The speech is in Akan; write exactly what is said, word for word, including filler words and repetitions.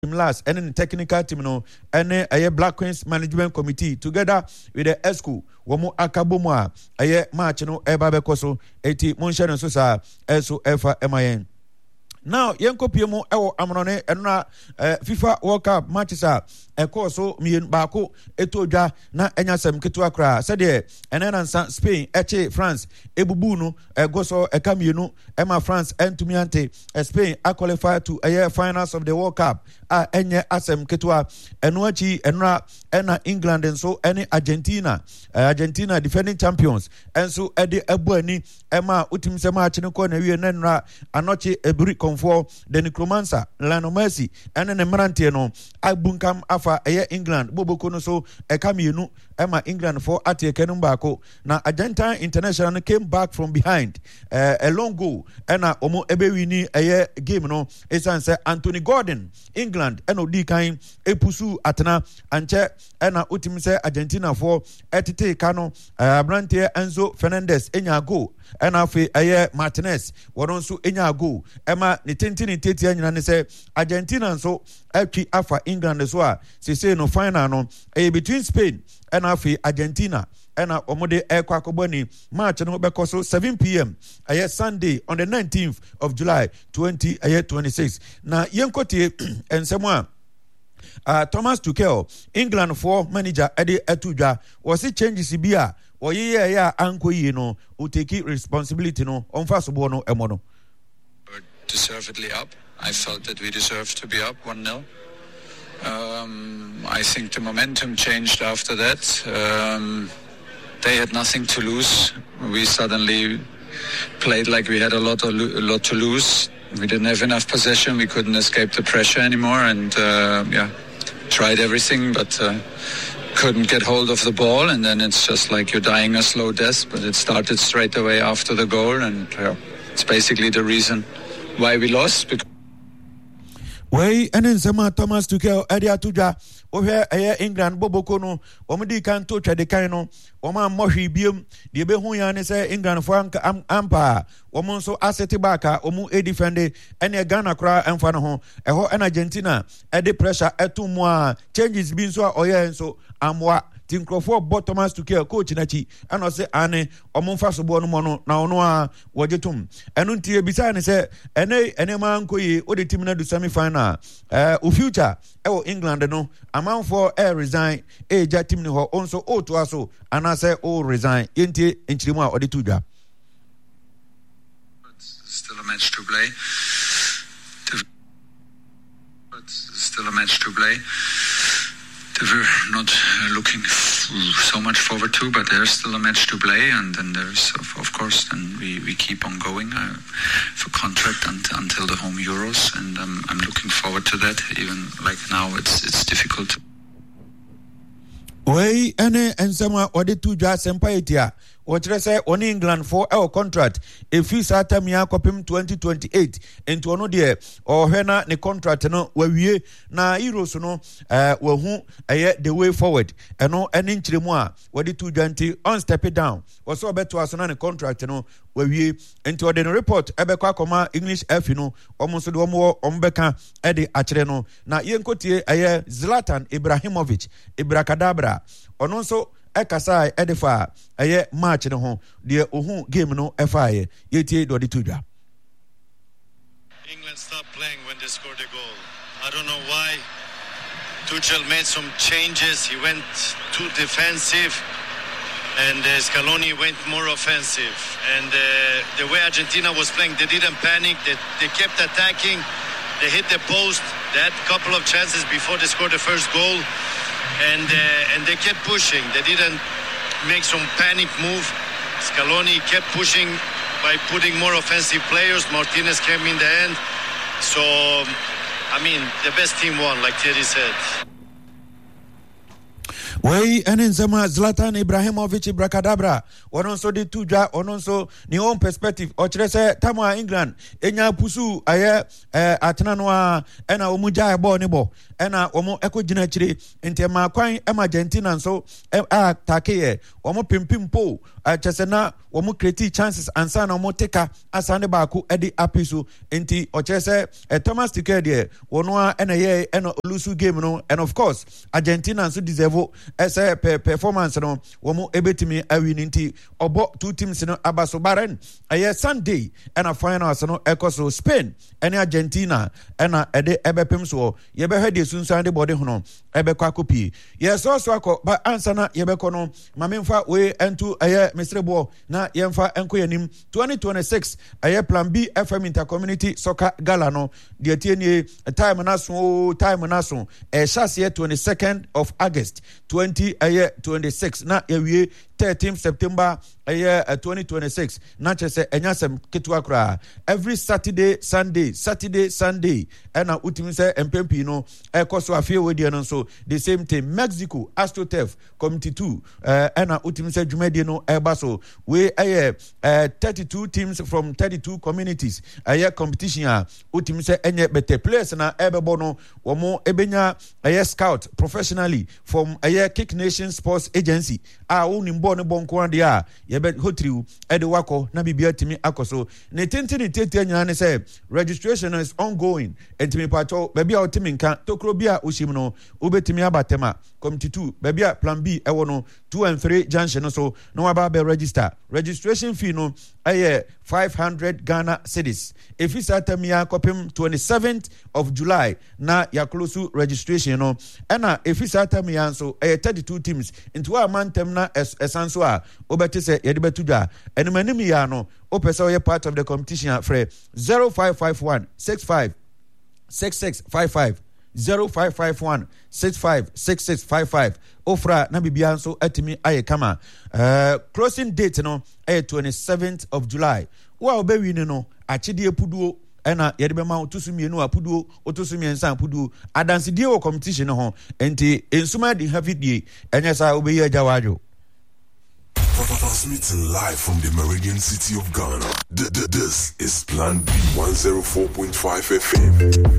last and in technical team no and a Black Queens Management Committee together with the E S C O womo akabomwa aye match no eba bekoso eti monhye no so sa eso efa min. Now yenko piemo ewo amrone enra FIFA World Cup matches a eko so mien baako etodwa na enyasem ketua kra said de enenansa Spain eche France ebubu no ego so eka mienu ema France entumi ante Spain a qualify to a finals of the World Cup a enye asem ketua eno achi enra ena England enso ene Argentina Argentina defending champions enso ede ebuani ema utimse match ne ko na wie nenra anoche eburi for the necromancer Lionel Messi and then the Marante no abunkam afa eye England boboko no so e kamienu ema England for ate kenumbaako na Argentina International came back from behind uh, a long goal ena omo ebewini eye game no esan say Anthony Gordon England eno di kan epusu atena anche ena utim say Argentina for etete kano uh, Brante Enzo Fernandez enya goal ena fe eye Martinez wono so enya goal ema ni tentini teti anyina ne say Argentina so atwi afa England so a se say no final no e between Spain and afi Argentina and omode ekwa koboni match no bekoso seven p.m. aye Sunday on the nineteenth of July twenty twenty-six na yenkotie ensemwa uh, Thomas Tuchel England for manager Eddie Etudwa was it changes bia or ye ya anko yi no o take responsibility no on first bo no emono deservedly up. I felt that we deserved to be up one nil. Um, I think the momentum changed after that. Um, they had nothing to lose. We suddenly played like we had a lot, of lo- a lot to lose. We didn't have enough possession. We couldn't escape the pressure anymore. And uh, yeah, tried everything, but uh, couldn't get hold of the ball. And then it's just like you're dying a slow death. But it started straight away after the goal. And uh, it's basically the reason why we lost. Because Way and then some Thomas Tuchel Edia Tuja over a England Bobokono Omadi can touch at the Kano Oma Moshi Bium the Behuyan say England Frank Am Ampa Omonso Asetibaka Omu e defende and a Ghana cry and Fanaho a ho and Argentina at the pressure at two more changes being so oya so amwa Tim Crawford bought Thomas Tuchel coach nachi and I say ane omonfa so bo no mono na ono a wojetum enu ntie bisa ne say ene ene man koyi o de team na do semi final eh o future e o England no amount for air resign e ja team ni ho onso o to aso ana say o resign yentie enchirimu a o de tudwa still a match to play still a match to play we're not looking so much forward to, but there's still a match to play, and then there's, of, of course, then we, we keep on going uh, for contract and, until the home Euros, and um, I'm looking forward to that. Even like now, it's it's difficult. Way ene ensema ode tudwa sempaetia Ochre say on England for our contract if you sata mi akopim twenty twenty-eight into ono de or hena ne contract no wawie na Euros no eh wa hu eh the way forward eno ene nchiremu a wode tudwa nti on step it down was so beto aso na ne contract no wawie into ode no report ebekwa akoma English F no omonso de omo ombeka e de akire no na yenkotie eh Zlatan Ibrahimovic Ibrakadabra ono nso ekasai edifa eye match no ho de ohu game no efaye yetie do de tudwa. England stopped playing when they scored a goal. I don't know why. Tuchel made some changes. He went too defensive, and uh, Scaloni went more offensive. And uh, the way Argentina was playing, they didn't panic. They, they kept attacking. They hit the post. They had a couple of chances before they scored the first goal. And uh, and they kept pushing. They didn't make some panic move. Scaloni kept pushing by putting more offensive players. Martinez came in the end. So, I mean, the best team won, like Thierry said. Wey enenzema Zlatan Ibrahimovic Bracadabra ono nso de tudwa ono nso ni own perspective o kire se tamwa England enya pusu aye eh, atena no a ena omu jaa ball ne bo ena omu ekogina kire ntema kwan ema Argentina nso a takeye omu pimpim po chese na omu create chances ansa na omu teka asane baako edi apisu enti o kire se eh, Thomas Tuchel de wono a ena ye ena lusu game no, and of course Argentina nso deserve as a performance no womo ebetimi awiniti obo two teams no abaso baren aye Sunday and a final no ekoso Spain and Argentina and a ede ebepem so yebe hede sunsan de body hono ebe kwa kopi yes also akọ ba answer na yebe kono mamemfa we entu aye Mistrebo na yemfa enko yanim twenty twenty-six aye Plan B F M Intercommunity Soccer Gala no de tienie time na so time na so e chase twenty-second of August twenty twenty-six na ewie thirteenth September uh, twenty twenty-six na chese enyasem ketwa kra every Saturday Sunday Saturday Sunday ena utimi se empempi no ekoso afie wedi no so the same thing Mexico AstroTurf Committee two uh, ena utimi se dwumadi no eba so we uh, uh, thirty-two teams from thirty-two communities aye competition a utimi se enye better players na ebebo no womo ebenya aye scout professionally from aye Kick Nation Sports Agency a woni mbo ne bonko ande a yebe hotriu ede wako na bibia timi akoso ne tentini tete nyana ne say registration is ongoing entimi pato bebia otimi nka tokro bia oshim no obetimi abatema committee two bebia Plan B ewo no two and three junction so no aba be register registration fee no aye five hundred Ghana cedis if it's atamia kopim twenty-seventh of July na ya close registration no ena if it's atamia so aye thirty-two teams into a mantem na esanso a obeti se yede betudwa enemanim ya no opese oye part of the competition free zero five five one six five six six five five zero five five one six five six six five five ofra na bibia nso atimi aye kama uh, closing date no aye twenty-seventh of July wa obewini no achide epuduo ena yede be ma otusu mienu apuduo otusu miensa apuduo adanse die wo competition ho enti ensuma di havidie enya sa obeyi ajawajo. Transmitting live from the Meridian City of Ghana. This is Plan B one oh four point five F M.